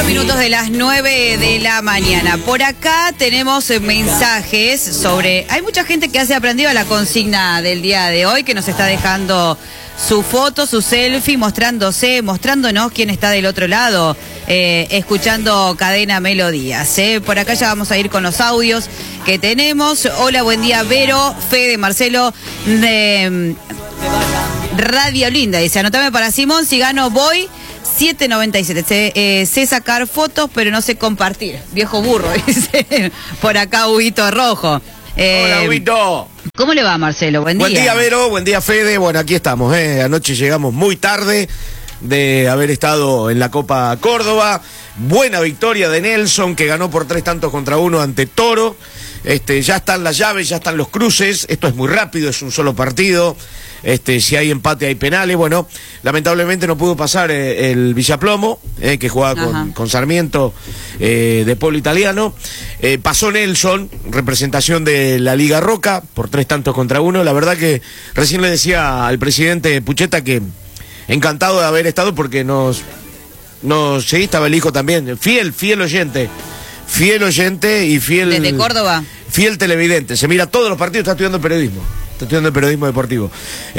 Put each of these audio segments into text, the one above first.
Minutos de las 9 de la mañana. Por acá tenemos mensajes sobre... Hay mucha gente que se ha aprendido a la consigna del día de hoy, que nos está dejando su foto, su selfie, mostrándonos quién está del otro lado, escuchando Cadena Melodías. Por acá ya vamos a ir con los audios que tenemos. Hola, buen día, Vero, Fede, Marcelo, de Radio Linda. Dice, anotame para Simón, si gano voy... 7.97. Sé sacar fotos, pero no sé compartir. Viejo burro, dice por acá Huguito Rojo. Hola, Huguito. ¿Cómo le va, Marcelo? Buen día. Buen día, Vero. Buen día, Fede. Bueno, aquí estamos. Anoche llegamos muy tarde de haber estado en la Copa Córdoba. Buena victoria de Nelson, que ganó por 3-1 ante Toro. Ya están las llaves, ya están los cruces. Esto es muy rápido, es un solo partido. Si hay empate hay penales. Bueno, lamentablemente no pudo pasar el Villaplomo, que jugaba con Sarmiento, de Polo Italiano. Pasó Nelson, representación de la Liga Roca, por 3-1. La verdad que recién le decía al presidente Pucheta que encantado de haber estado, porque sí, estaba el hijo también, fiel oyente y fiel... ¿Desde Córdoba? Fiel televidente, se mira todos los partidos, está estudiando periodismo. Está estudiando periodismo deportivo.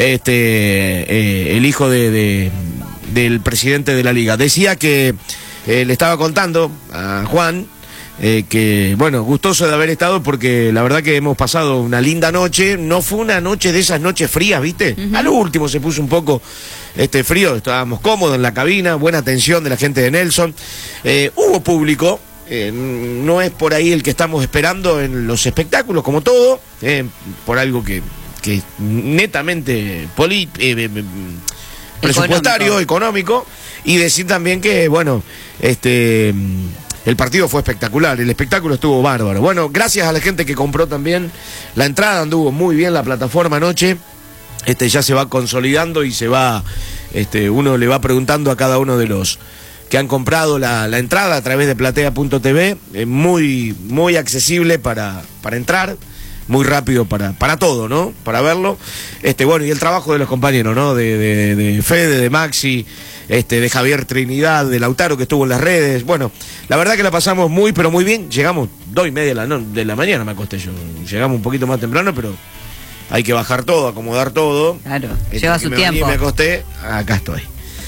El hijo del presidente de la liga. Decía que le estaba contando a Juan que, bueno, gustoso de haber estado, porque la verdad que hemos pasado una linda noche. No fue una noche de esas noches frías, ¿viste? A lo último se puso un poco frío, estábamos cómodos en la cabina, buena atención de la gente de Nelson. Hubo público. No es por ahí el que estamos esperando en los espectáculos, como todo, por algo que netamente presupuestario, económico, y decir también que, bueno, el partido fue espectacular, el espectáculo estuvo bárbaro. Bueno, gracias a la gente que compró también la entrada, anduvo muy bien la plataforma anoche. Ya se va consolidando y se va, uno le va preguntando a cada uno de los que han comprado la entrada a través de platea.tv, muy accesible para entrar, muy rápido para todo, ¿no? Para verlo. Bueno, y el trabajo de los compañeros, ¿no? De Fede, de Maxi, de Javier Trinidad, de Lautaro, que estuvo en las redes. Bueno, la verdad que la pasamos muy, pero muy bien. Llegamos 2:30 de la mañana, me acosté yo. Llegamos un poquito más temprano, pero hay que bajar todo, acomodar todo. Claro, lleva su tiempo. Me acosté, acá estoy.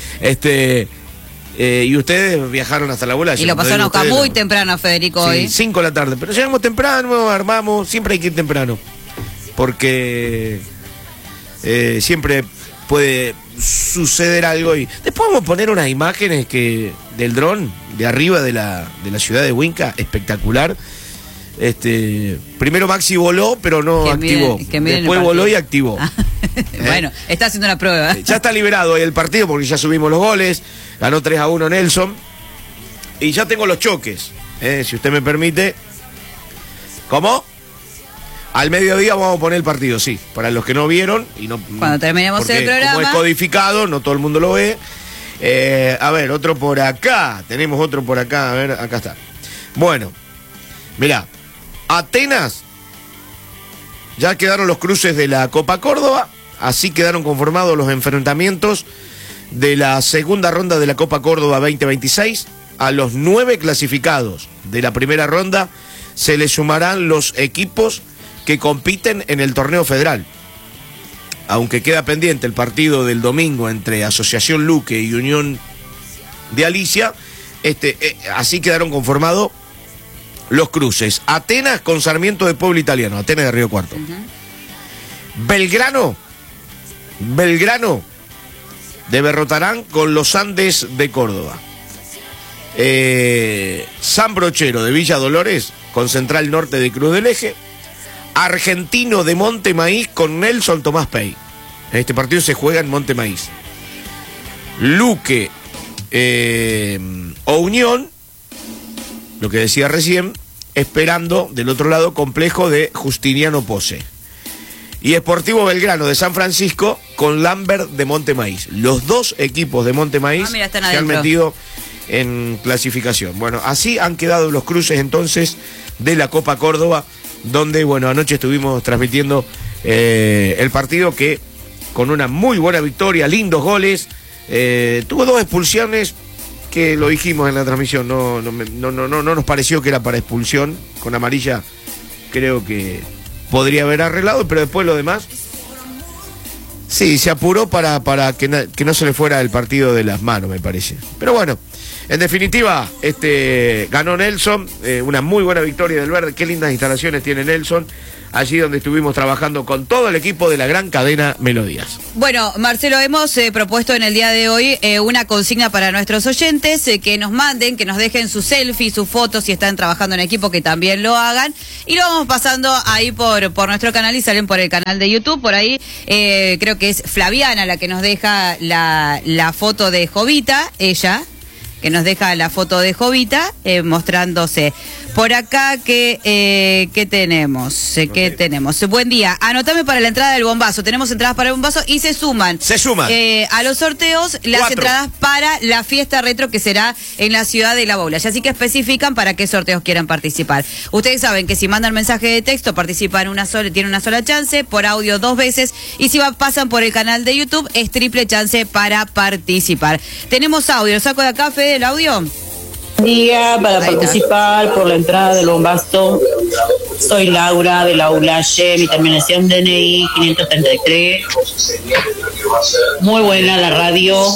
Y ustedes viajaron hasta la bola. Y lo pasaron acá muy temprano, Federico, hoy. Sí, 5 de la tarde. Pero llegamos temprano, armamos. Siempre hay que ir temprano, porque siempre puede suceder algo. Y después vamos a poner unas imágenes del dron de arriba de la ciudad de Huinca, espectacular. Primero Maxi voló, pero no activó. Después voló y activó. Bueno, está haciendo una prueba. Ya está liberado ahí el partido, porque ya subimos los goles. Ganó 3-1 Nelson. Y ya tengo los choques, si usted me permite. ¿Cómo? Al mediodía vamos a poner el partido, sí. Para los que no vieron. Cuando terminemos el programa. Como es codificado, no todo el mundo lo ve. A ver, otro por acá. Tenemos otro por acá. A ver, acá está. Bueno, mirá. Atenas. Ya quedaron los cruces de la Copa Córdoba. Así quedaron conformados los enfrentamientos de la segunda ronda de la Copa Córdoba 2026. A los 9 clasificados de la primera ronda se les sumarán los equipos que compiten en el torneo federal. Aunque queda pendiente el partido del domingo entre Asociación Luque y Unión de Alicia, así quedaron conformados los cruces. Atenas con Sarmiento de Pueblo Italiano, Atenas de Río Cuarto. Belgrano de Berrotarán con los Andes de Córdoba. San Brochero de Villa Dolores con Central Norte de Cruz del Eje. Argentino de Monte Maíz con Nelson Tomás Pey. Este partido se juega en Monte Maíz. Luque o Unión, lo que decía recién, esperando del otro lado Complejo de Justiniano Pose. Y Sportivo Belgrano de San Francisco con Lambert de Monte Maíz. Los dos equipos de Monte Maíz se han metido en clasificación. Bueno, así han quedado los cruces entonces de la Copa Córdoba, donde, bueno, anoche estuvimos transmitiendo el partido, que con una muy buena victoria, lindos goles, tuvo 2 expulsiones que lo dijimos en la transmisión, no nos pareció que era para expulsión. Con amarilla creo que podría haber arreglado, pero después lo demás, sí, se apuró para que no se le fuera el partido de las manos, me parece. Pero bueno, en definitiva, ganó Nelson, una muy buena victoria del Verde. Qué lindas instalaciones tiene Nelson, allí donde estuvimos trabajando con todo el equipo de la gran cadena Melodías. Bueno, Marcelo, hemos propuesto en el día de hoy una consigna para nuestros oyentes, que nos manden, que nos dejen su selfie, sus fotos, si están trabajando en equipo, que también lo hagan, y lo vamos pasando ahí por nuestro canal y salen por el canal de YouTube. Por ahí creo que es Flaviana la que nos deja la foto de Jovita, ella, que nos deja la foto de Jovita mostrándose. Por acá, ¿qué tenemos? ¿Qué tenemos? Buen día. Anotame para la entrada del bombazo. Tenemos entradas para el bombazo y se suman. A los sorteos las 4 entradas para la fiesta retro que será en la ciudad de La Baula. Así que especifican para qué sorteos quieran participar. Ustedes saben que si mandan mensaje de texto participan tienen una sola chance, por audio 2 veces, y si pasan por el canal de YouTube es triple chance para participar. Tenemos audio. ¿Lo saco de acá, Fede, el audio? Día para participar por la entrada del bombazo. Soy Laura de La Ulaye, mi terminación DNI 533. Muy buena la radio.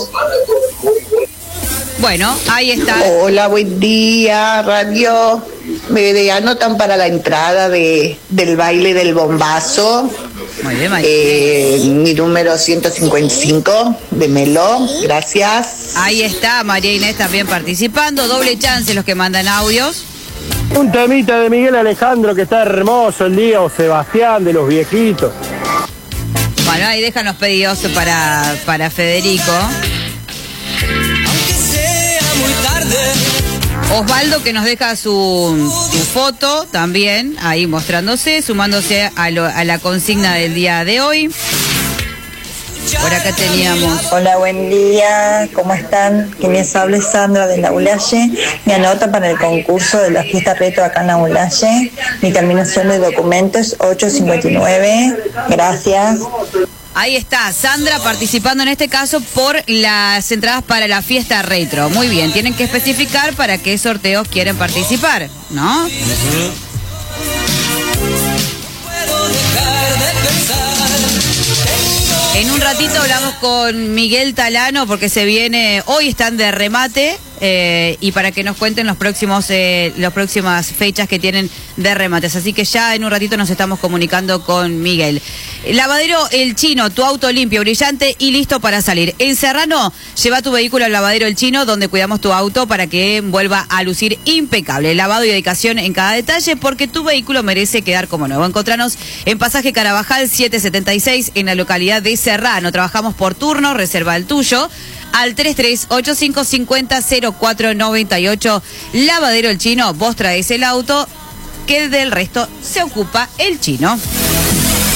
Bueno, ahí está. Hola, buen día, radio. Me anotan para la entrada del baile del bombazo. Muy bien, María. Mi número 155 de Melo, gracias. Ahí está, María Inés también participando. Doble chance los que mandan audios. Un temita de Miguel Alejandro que está hermoso el día, o Sebastián de los viejitos. Bueno, ahí dejan los pedidos para Federico. Aunque sea muy tarde. Osvaldo, que nos deja su foto también, ahí mostrándose, sumándose a la consigna del día de hoy. Por acá teníamos... Hola, buen día, ¿cómo están? Quien les habla es Sandra de La Ulaye. Me anota para el concurso de la fiesta retro acá en La Ulaye. Mi terminación de documentos 859. Gracias. Ahí está, Sandra participando en este caso por las entradas para la fiesta retro. Muy bien, tienen que especificar para qué sorteos quieren participar, ¿no? En un ratito hablamos con Miguel Talano porque se viene, hoy están de remate y para que nos cuenten las próximas fechas que tienen de remates. Así que ya en un ratito nos estamos comunicando con Miguel. Lavadero El Chino, tu auto limpio, brillante y listo para salir. En Serrano, lleva tu vehículo al Lavadero El Chino, donde cuidamos tu auto para que vuelva a lucir impecable. Lavado y dedicación en cada detalle, porque tu vehículo merece quedar como nuevo. Encontranos en Pasaje Carabajal 776, en la localidad de Serrano. Trabajamos por turno, reserva el tuyo al 3385500498. Lavadero El Chino, vos traes el auto, que del resto se ocupa el Chino.